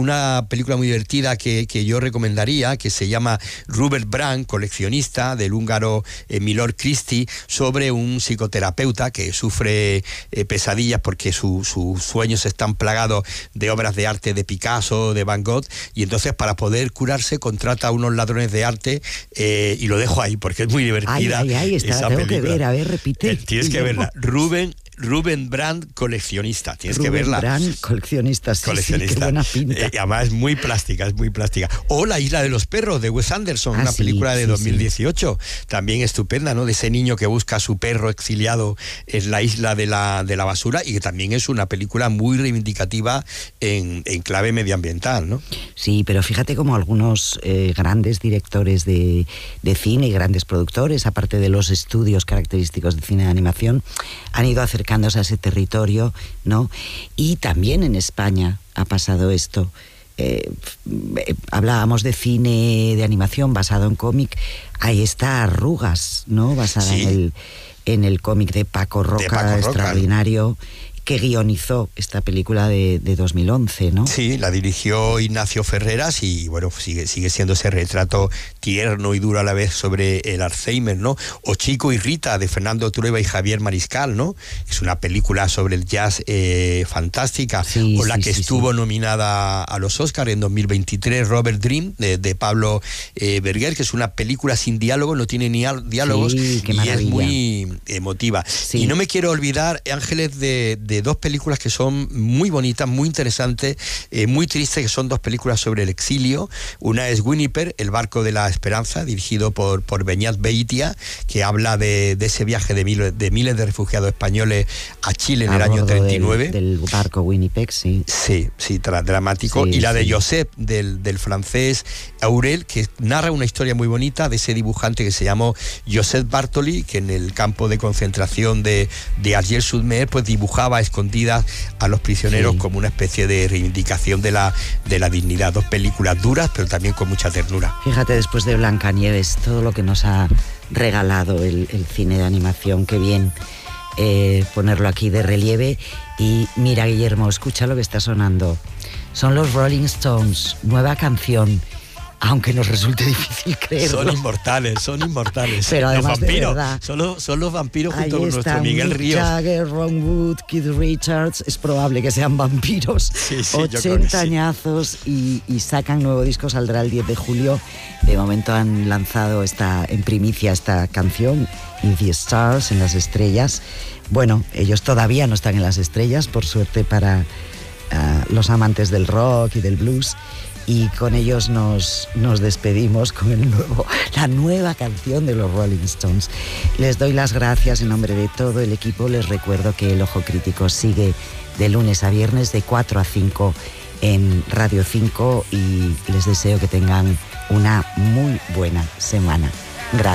una película muy divertida que yo recomendaría, que se llama Rupert Brand, coleccionista, del húngaro Milor Christi, sobre un psicoterapeuta que sufre pesadillas porque sus sueños están plagados de obras de arte de Picasso, de Van Gogh, y entonces para poder curarse contrata a unos ladrones de arte, y lo dejo ahí porque es muy divertida. Esta la tengo que ver, a ver, repite. Tienes que verla. Rupert Brand, coleccionista, tienes que verla. Rupert Brand, coleccionista, sí, qué buena pinta. Además es muy plástica. O La isla de los perros, de Wes Anderson, una película de 2018, también estupenda, ¿no? De ese niño que busca a su perro exiliado en la isla de la basura, y que también es una película muy reivindicativa en clave medioambiental, ¿no? Sí, pero fíjate cómo algunos grandes directores de cine y grandes productores, aparte de los estudios característicos de cine de animación, han ido acercándose a ese territorio, ¿no? Y también en España ha pasado esto. Hablábamos de cine de animación basado en cómic. Ahí está Arrugas, ¿no? Basada en el cómic de Paco Roca, extraordinario, que guionizó esta película de 2011, ¿no? Sí, la dirigió Ignacio Ferreras y, bueno, sigue siendo ese retrato tierno y duro a la vez sobre el Alzheimer, ¿no? O Chico y Rita, de Fernando Trueba y Javier Mariscal, ¿no? Es una película sobre el jazz fantástica, o la que estuvo nominada a los Oscars en 2023, Robert Dream, de Pablo Berger, que es una película sin diálogo, no tiene ni diálogos, y es muy emotiva. Y no me quiero olvidar, Ángeles, de dos películas que son muy bonitas, muy interesantes, muy tristes, que son dos películas sobre el exilio. Una es Winnipeg, el barco de la esperanza, dirigido por Beñat Beitia, que habla de ese viaje de miles de refugiados españoles a Chile en el año 39. Del barco Winnipeg, sí. Sí, dramático. Y la de Josep, del francés Aurel, que narra una historia muy bonita de ese dibujante que se llamó Josep Bartoli, que en el campo de concentración de Argelès-sur-Mer, pues dibujaba escondidas a los prisioneros como una especie de reivindicación de la dignidad. Dos películas duras, pero también con mucha ternura. Fíjate, después de Blancanieves, todo lo que nos ha regalado el cine de animación, qué bien ponerlo aquí de relieve. Y mira, Guillermo, escucha lo que está sonando. Son los Rolling Stones, nueva canción. Aunque nos resulte difícil creerlo. Son inmortales. Pero además, los vampiros, de verdad, son los vampiros junto con nuestro están Miguel Mick Ríos. Jagger, Ron Wood, Keith Richards. Es probable que sean vampiros. 80 añazos y sacan nuevo disco, saldrá el 10 de julio. De momento han lanzado en primicia esta canción, In the Stars, en las estrellas. Bueno, ellos todavía no están en las estrellas, por suerte para los amantes del rock y del blues. Y con ellos nos despedimos con la nueva canción de los Rolling Stones. Les doy las gracias en nombre de todo el equipo. Les recuerdo que El Ojo Crítico sigue de lunes a viernes de 4 a 5 en Radio 5 y les deseo que tengan una muy buena semana.